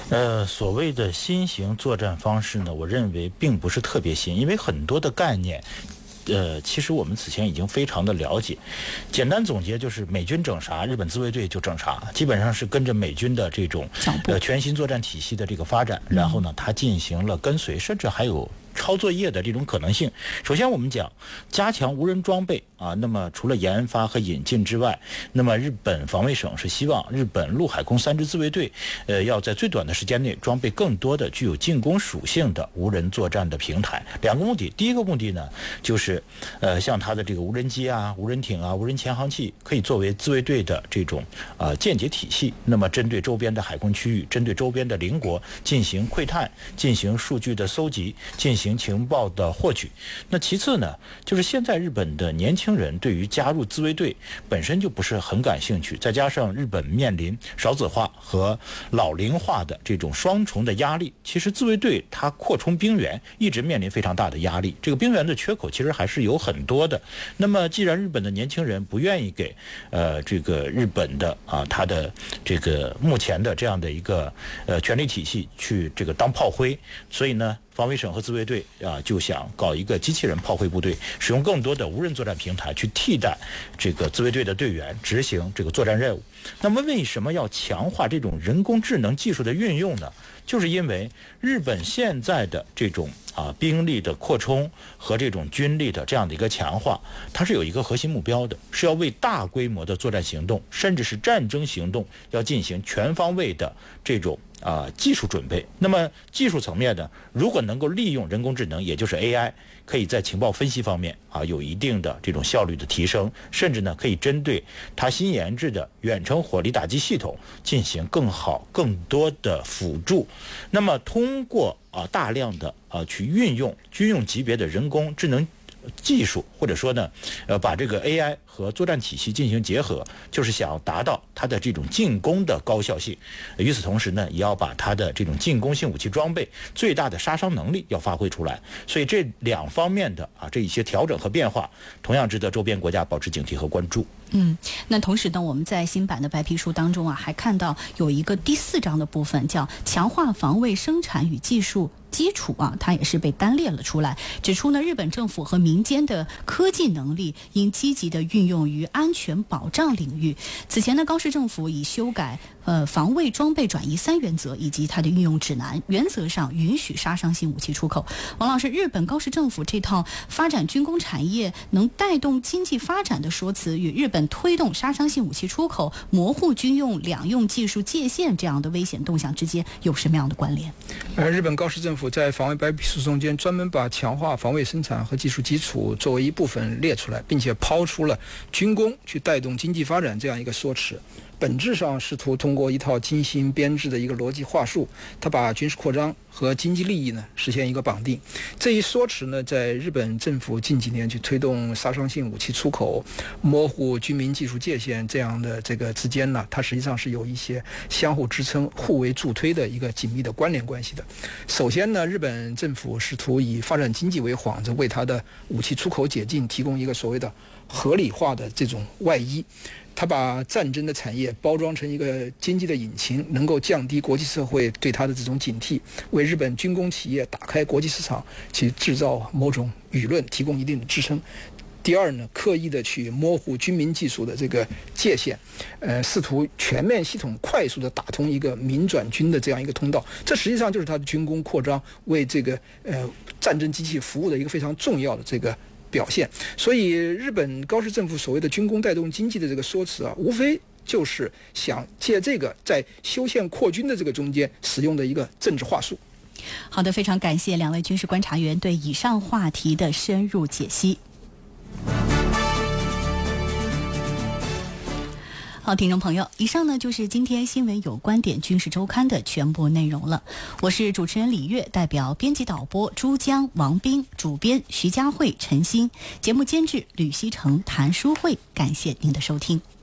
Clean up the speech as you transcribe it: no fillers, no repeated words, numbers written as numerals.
所谓的新型作战方式呢，我认为并不是特别新，因为很多的概念。其实我们此前已经非常的了解，简单总结就是美军整啥，日本自卫队就整啥，基本上是跟着美军的这种全新作战体系的这个发展，然后呢，它进行了跟随，甚至还有抄作业的这种可能性。首先我们讲加强无人装备啊，那么除了研发和引进之外，那么日本防卫省是希望日本陆海空3支自卫队要在最短的时间内装备更多的具有进攻属性的无人作战的平台。两个目的，第一个目的呢就是像它的这个无人机啊、无人艇啊、无人潜航器可以作为自卫队的这种间谍体系，那么针对周边的海空区域、针对周边的邻国进行窥探、进行数据的搜集、进行情报的获取。那其次呢，就是现在日本的年轻人对于加入自卫队本身就不是很感兴趣，再加上日本面临少子化和老龄化的这种双重的压力，其实自卫队它扩充兵员一直面临非常大的压力，这个兵员的缺口其实还是有很多的。那么既然日本的年轻人不愿意给这个日本的他的这个目前的这样的一个权力体系去这个当炮灰，所以呢防卫省和自卫队就想搞一个机器人炮灰部队，使用更多的无人作战平台去替代这个自卫队的队员执行这个作战任务。那么为什么要强化这种人工智能技术的运用呢？就是因为日本现在的这种兵力的扩充和这种军力的这样的一个强化，它是有一个核心目标的，是要为大规模的作战行动甚至是战争行动要进行全方位的这种技术准备。那么技术层面呢，如果能够利用人工智能，也就是 AI， 可以在情报分析方面有一定的这种效率的提升，甚至呢可以针对它新研制的远程火力打击系统进行更好更多的辅助。那么通过大量的去运用军用级别的人工智能技术，或者说呢把这个 AI 和作战体系进行结合，就是想要达到它的这种进攻的高效性。与此同时呢，也要把它的这种进攻性武器装备最大的杀伤能力要发挥出来。所以这两方面的这一些调整和变化，同样值得周边国家保持警惕和关注。 那同时呢，我们在新版的白皮书当中还看到有一个第4章的部分，叫强化防卫生产与技术基础它也是被单列了出来，指出呢，日本政府和民间的科技能力应积极的运用于安全保障领域。此前呢，高市政府已修改防卫装备转移3原则以及它的运用指南，原则上允许杀伤性武器出口。王老师，日本高市政府这套发展军工产业能带动经济发展的说辞，与日本推动杀伤性武器出口、模糊军用两用技术界限这样的危险动向之间有什么样的关联？ 日本高市政府在防卫白皮书中间专门把强化防卫生产和技术基础作为一部分列出来，并且抛出了军工去带动经济发展这样一个说辞。本质上试图通过一套精心编制的一个逻辑话术，它把军事扩张和经济利益呢实现一个绑定。这一说辞呢，在日本政府近几年去推动杀伤性武器出口、模糊军民技术界限这样的这个之间呢，它实际上是有一些相互支撑、互为助推的一个紧密的关联关系的。首先呢，日本政府试图以发展经济为幌子，为它的武器出口解禁提供一个所谓的合理化的这种外衣。他把战争的产业包装成一个经济的引擎，能够降低国际社会对他的这种警惕，为日本军工企业打开国际市场，去制造某种舆论提供一定的支撑。第二呢，刻意的去模糊军民技术的这个界限，试图全面系统快速的打通一个民转军的这样一个通道，这实际上就是他的军工扩张为这个战争机器服务的一个非常重要的这个表现。所以日本高市政府所谓的军工带动经济的这个说辞无非就是想借这个在修宪扩军的这个中间使用的一个政治话术。 好的，非常感谢两位军事观察员对以上话题的深入解析。好，听众朋友，以上呢就是今天新闻有观点军事周刊的全部内容了。我是主持人李月，代表编辑导播朱江、王斌，主编徐佳慧、陈鑫，节目监制吕希成、谭淑慧，感谢您的收听。